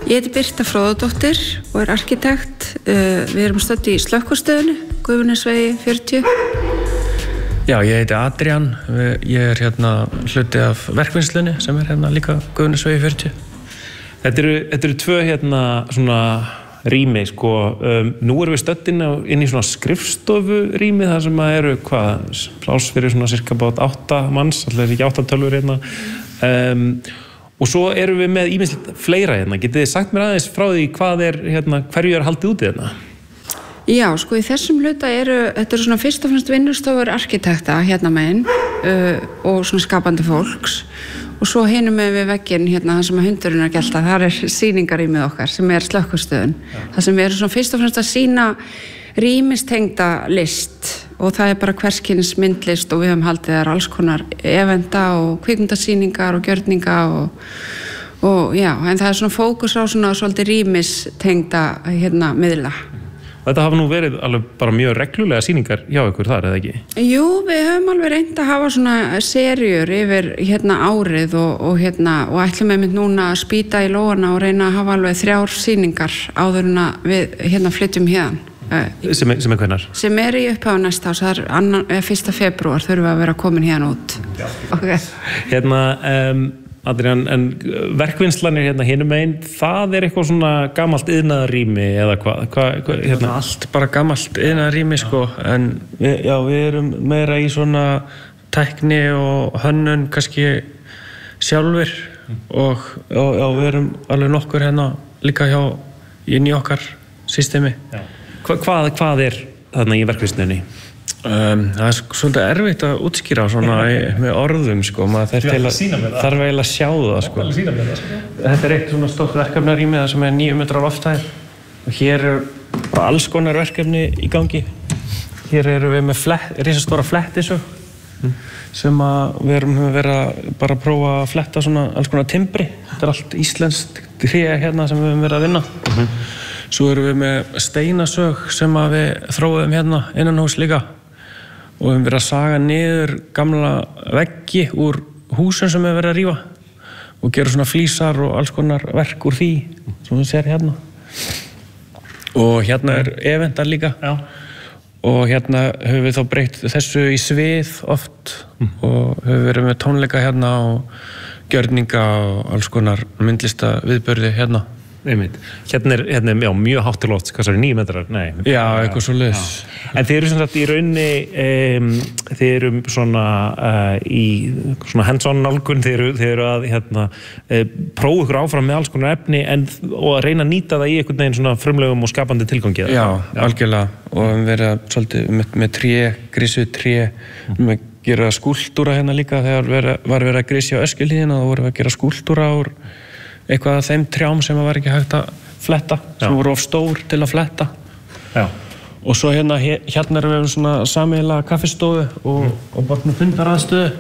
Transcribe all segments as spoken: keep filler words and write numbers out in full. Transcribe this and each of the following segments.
Ég heiti Birta Fróðadóttir og er arkitekt. Við erum stödd í slökkvistöðinni, Gufunesvegi fjörutíu. Já, ég heiti Adrian. Ég er hérna hluti af verkvinnslunni sem er hérna líka Gufunesvegi fjörutíu. Þetta eru, þetta eru tvö hérna svona rými, sko. Um, nú erum við stödd inn, inn í svona skrifstofurými þar sem að eru, hvað, pláss fyrir svona cirka bát átta manns, allir ekki átta tölvur hérna. Um, og svo erum við með ýmislegt fleira hérna. Getið þið sagt mér aðeins frá því hvað er, hérna, hverju er haldið úti hérna? Já, sko í þessum hluta eru, þetta eru svona fyrst og fremst vinnustofur arkitekta hérna megin uh, og svona skapandi fólks. Og svo hinum við vegginn hérna það sem að hundurinn er gelta, þar er sýningarýmið okkar sem er slökkvistöðin. Ja. Það sem við erum svona fyrst og fremst að sýna rýmistengda list og það er bara hverskins myndlist og við höfum haldið þar alls konar eventa og kvikmyndasýningar og gjörninga og, og já, en það er svona fókus á svona svolítið rýmistengda hérna miðla. Þetta hafa nú verið alveg bara mjög reglulega sýningar hjá ykkur þar, eða ekki? Jú, við höfum alveg reynt að hafa svona seríur yfir hérna árið og, og hérna, og ætlum við mynd núna að spýta í lóana og reyna að hafa alveg þrjár sýningar áður en að við hérna flytjum hérna. Sem er, sem er hvenær? Sem er í upphafi næsta ás, það er annan, fyrsta febrúar þurfum við að vera komin hérna út. Okay. Hérna, um, Adrian, en verkvinnslanir hérna hinum megin, það er eitthvað svona gamalt iðnaðarrými eða hvað? Hva, hva, hérna? Allt bara gamalt iðnaðarrými, sko, en við, já, við erum meira í svona tækni og hönnun kannski sjálfur mm. og, og já, við erum alveg nokkur hérna líka hjá inn í okkar systemi. Já. Hva, hvað, hvað er þarna í verkvinnslinni? Um, það er svolítið erfitt að útskýra svona í, með orðum, sko, maður þarf eiginlega að sjá það, sko. Þetta er eitt svona stórt verkefnarými sem er níu metrar lofthæð og hér er bara alls konar verkefni í gangi. Hér erum við með flett, risastóra flettisög mm. sem að við erum verið að bara prófa að fletta svona alls konar timbri. Þetta er allt íslenskt tré hérna sem við höfum verið að vinna. Mm-hmm. Svo erum við með steinasög sem að við þróum hérna innan hús líka. Og við höfum verið að saga niður gamla veggi úr húsum sem við höfum verið að rífa og gera svona flísar og alls konar verk úr því sem við sér hérna. Og hérna er eventar líka. Já. Og hérna höfum við þá breytt þessu í svið oft mm. og höfum verið með tónleika hérna og gjörninga og alls konar myndlista viðburði hérna. Einmitt. Hérna er, hérna er já, mjög hátt til lofts, hvað svo er níu metrar? Nei. Já, eitthvað svo leiðis. En þið eru sem sagt í rauninni, um, þið eru svona uh, í svona hands-on nálgun, þið eru, þið eru að hérna, uh, prófa ykkur áfram með alls konar efni en, og að reyna að nýta það í einhvern veginn svona frumlegum og skapandi tilgangi. Já, já, algjörlega. Og við erum verið svolítið með, með tré, grísuð tré, mm. með gera skúltúra hérna líka þegar verið, var verið að grísja á Öskjuhlíðina og vorum við að gera skúltúra úr eitthvað af þeim trjám sem var ekki hægt að fletta, sem Já. Voru of stór til að fletta. Já. Og svo hérna, hérna erum við svona sameiginlega kaffistofu og, mm. og bara fundaraðstöðu.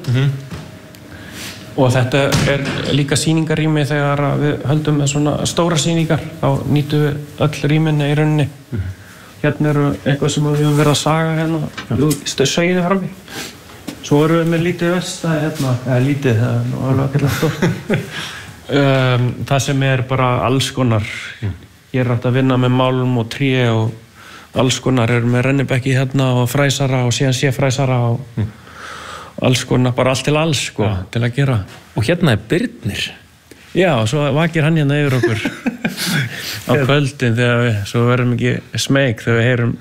Mm-hmm. Og þetta er líka sýningarrými þegar við höldum með svona stóra sýningar, þá nýtum við öll rýminni í rauninni. Mm-hmm. Hérna eru eitthvað sem við höfum verið að saga hérna, söginu frammi. Svo erum við með lítið versta hérna, eða lítið, það er nú alveg að kalla stórt. Um, það sem er bara alls konar mm. ég er hægt að vinna með málm og tré og alls konar er með rennibekki hérna og fræsara og síðan sé fræsara og mm. alls konar, bara allt til alls sko, ja. Til að gera. Og hérna er Birnir. Já, svo vakir hann hérna yfir okkur á kvöldin þegar við, svo verðum ekki smeyk þegar við heyrum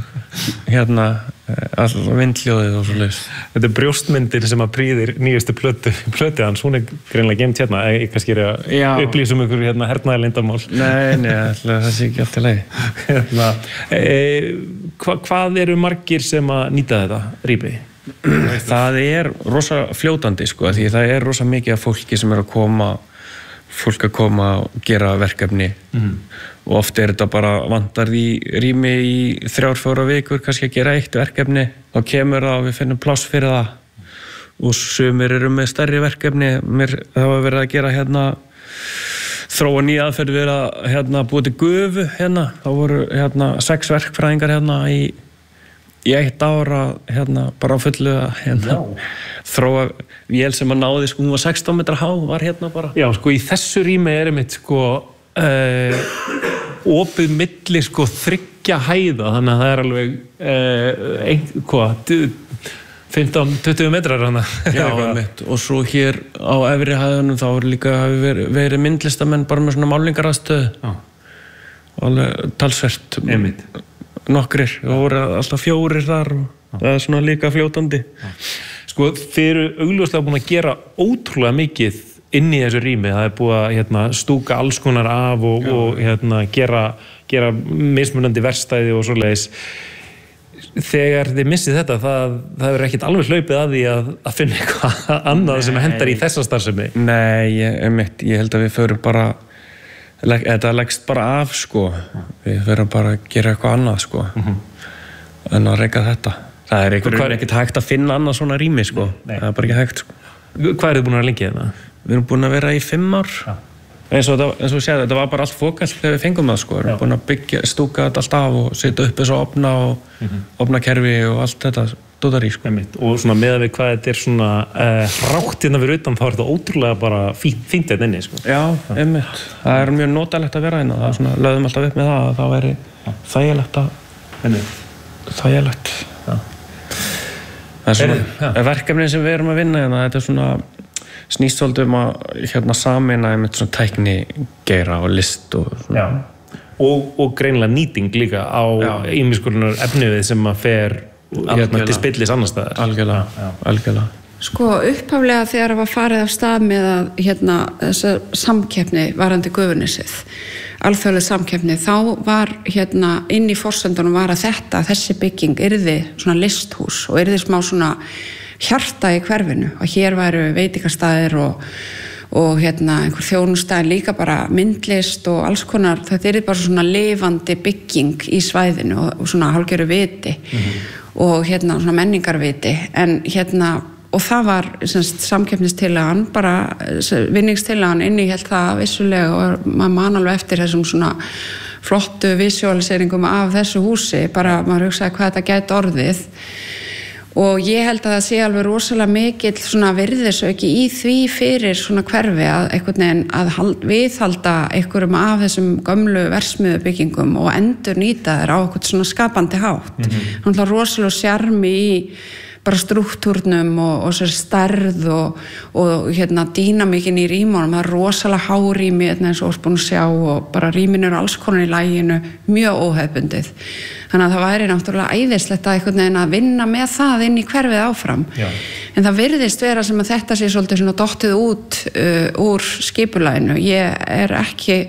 hérna all vindhljóðið og svo leiðis. Þetta er brjóstmyndir sem að prýðir nýjustu plötu, plötu hans, hún er greinlega geimt hérna, ég kannski er að upplýsa um ykkur hérna hernaðarleyndarmál. Nei, nei, það sé ekki allt í lagi. Hérna, e, hva, hvað eru margir sem að nýta þetta rými? Það er rosa fljótandi sko, því það er rosa mikið af fólki sem er að koma fólk að koma og gera verkefni mm. og oft er þetta bara vantar í rými í þrjár, fjóra vikur kannski að gera eitt verkefni og kemur það og við finnum pláss fyrir það og sumir eru með stærri verkefni mér það var verið að gera hérna þróa nýja aðferð við að hérna búið til gufu hérna þá voru hérna sex verkfræðingar hérna í í eitt ára hérna bara á fullu að hérna þróa vél sem að náði sko hún var sextán metra há var hérna bara. Já sko í þessu rými er einmitt sko uh, opið milli sko þriggja hæða, þannig að það er alveg uh, ein, hvað fimmtán til tuttugu metrar hana. Já, mitt. Og svo hér á efri hæðunum þá er líka hafi verið, verið myndlistamenn bara með svona málingaraðstöðu. Alveg talsvert Einmitt. Nokkrir, og voru alltaf fjórir þar og Já. Það er svona líka fljótandi. Já. Sko, þið eru augljóslega búin að gera ótrúlega mikið inn í þessu rými. Það er búið að hérna, stúka alls konar af og, og hérna, gera, gera mismunandi verkstæði og svoleiðis. Þegar þið missið þetta, það, það er ekkert alveg hlaupið að því að, að finna eitthvað annað Nei. Sem hendar í þessa starfsemi. Nei, ég, mitt, ég held að við förum bara, þetta leggst bara af, sko. Við förum bara að gera eitthvað annað, sko, mm-hmm. en að reyka þetta. Það er einhverjum ekkert hægt að finna annað svona rými, sko. Nei. Það er bara ekki hægt, sko. Hvað er þið búin að vera lengi hérna? Við erum búin að vera í fimm ár. Ja. Eins og þetta, séð, þetta var bara allt fókall þegar við fengum það, sko. Við erum búin að byggja, stúka þetta allt af og setja upp þessu opna og mm-hmm. opna kerfi og allt þetta dótar í, sko. Einmitt. Og svona meðan við hvað þetta er svona uh, hrátt hérna fyrir utan, þá er þetta ótrúlega bara fínt, fínt hérna inni, sko. Já, einmitt. Það er mjög notalegt að vera hérna. Það er svona, lögðum alltaf upp með það að það væri þægilegt að þægilegt. Það er svona verkefni sem við erum að vinna hérna, þetta er svona snýst svolítið um að hérna sameina með svona tækni geira og list og svona. Já. Og, og greinilega nýting líka á ýmiss konar efnivið sem að fer hérna til spillis annars staðar. Algjörlega, já, já. Algjörlega. Sko upphaflega þegar það var farið af stað með að hérna þessa samkeppni varandi Gufunessið, alþjóðleg samkeppni, þá var hérna inn í forsendunum var að þetta, þessi bygging yrði svona listhús og yrði smá svona hjarta í hverfinu og hér væru veitingastæðir og, og hérna einhver þjónustæðir líka bara myndlist og alls konar, þetta yrði bara svona lifandi bygging í svæðinu og, og svona hálfgerðu viti mm-hmm. og hérna svona menningarviti en hérna og það var semst, samkeppnistillagan, bara vinningstillagan innihelt það vissulega og maður man alveg eftir þessum svona flottu visualiseringum af þessu húsi, bara maður hugsaði hvað þetta gæti orðið og ég held að það sé alveg rosalega mikill svona virðisauki í því fyrir svona hverfi að einhvern veginn að hald, viðhalda einhverjum af þessum gömlu verksmiðjubyggingum og endur nýta þær á einhvern svona skapandi hátt. Mm-hmm. Þannig að rosalega sjarmi í bara strúktúrnum og, og sér stærð og, og hérna dýnamíkin í rýmunum, það er rosalega hárými eins og búin að sjá og bara rýmin eru alls konar í laginu, mjög óhefbundið. Þannig að það væri náttúrulega æðislegt að einhvern veginn að vinna með það inn í hverfið áfram. Já. En það virðist vera sem að þetta sé svolítið svona dottið út uh, úr skipulaginu. Ég er ekki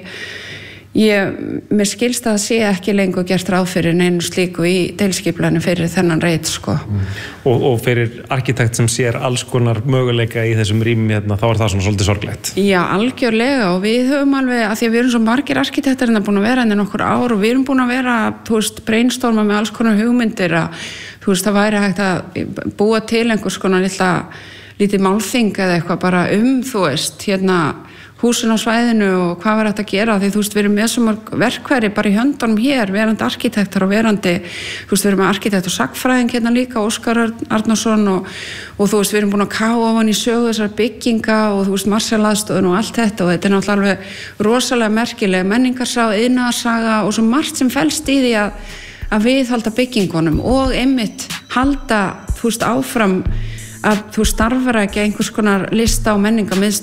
Ég, mér skilst að það sé ekki lengur gert ráð fyrir neinu slíku í deilskipulaginu fyrir þennan reit, sko. Mm. Og, og fyrir arkitekt sem sér alls konar möguleika í þessum rými hérna, þá er það svona svolítið sorglegt. Já, algjörlega og við höfum alveg, að því að við erum svo margir arkitektar en það er búin að vera enn nokkur ár og við erum búin að vera, þú veist, brainstorma með alls konar hugmyndir að, þú veist, það væri hægt að búa til einhvers konar lilla, lítið málþing eða eitthvað bara um, þú veist, hérna, húsin á svæðinu og hvað var þetta að gera því þú veist, við erum með svo mörg verkværi bara í höndunum hér, verandi arkitektar og verandi, þú veist, við erum með arkitekt og sagfræðing hérna líka, Óskar Arnarsson og, og þú veist, við erum búin að kafa ofan í sögu þessar bygginga og þú veist, Marshall-aðstöðun og allt þetta og þetta er náttúrulega alveg rosalega merkileg menningarsaga, iðnaðarsaga og svo margt sem felst í því að, að viðhalda byggingunum og einmitt halda, þú veist, áfram að þú starfar ekki einhvers konar lista og menningarmiðstöð